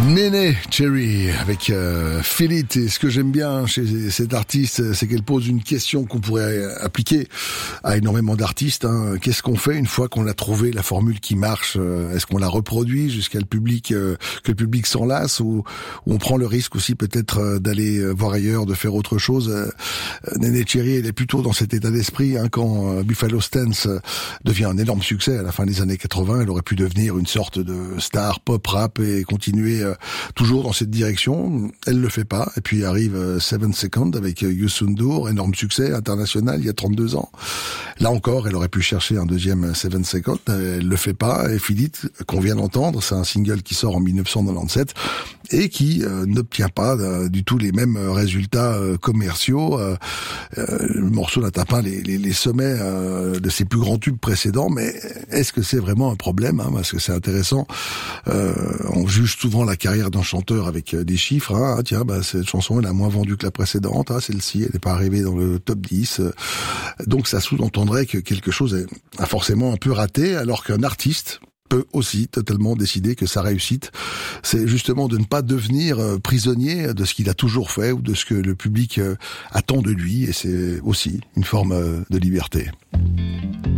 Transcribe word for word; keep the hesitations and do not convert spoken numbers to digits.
Néné Cherry avec euh, Philippe. Et ce que j'aime bien chez cet artiste, c'est qu'elle pose une question qu'on pourrait appliquer à énormément d'artistes. Hein. Qu'est-ce qu'on fait une fois qu'on a trouvé la formule qui marche? Est-ce qu'on la reproduit jusqu'à le public, euh, que le public s'en lasse, ou, ou on prend le risque aussi peut-être d'aller voir ailleurs, de faire autre chose? euh, Néné Cherry, elle est plutôt dans cet état d'esprit. Hein, quand euh, Buffalo Stance devient un énorme succès à la fin des années quatre-vingts, elle aurait pu devenir une sorte de star pop rap et continuer euh, toujours dans cette direction. Elle le fait pas. Et puis arrive euh, Seven Seconds avec euh, Youssou N'Dour, énorme succès international il y a trente-deux ans. Là encore, elle aurait pu chercher un deuxième Seven Seconds. Elle le fait pas. Et Philippe, qu'on vient d'entendre, c'est un single qui sort en dix-neuf cent quatre-vingt-dix-sept et qui euh, n'obtient pas euh, du tout les mêmes résultats euh, commerciaux. Euh, euh, le morceau n'atteint pas les, les, les sommets euh, de ses plus grands tubes précédents, mais est-ce que c'est vraiment un problème, hein, parce que c'est intéressant. Euh, on juge souvent la carrière d'un chanteur avec des chiffres. Hein. Ah, tiens, bah, cette chanson elle a moins vendu que la précédente. Ah, celle-ci, elle n'est pas arrivée dans le top dix. Donc ça sous-entendrait que quelque chose a forcément un peu raté, alors qu'un artiste peut aussi totalement décider que sa réussite, c'est justement de ne pas devenir prisonnier de ce qu'il a toujours fait ou de ce que le public attend de lui, et c'est aussi une forme de liberté.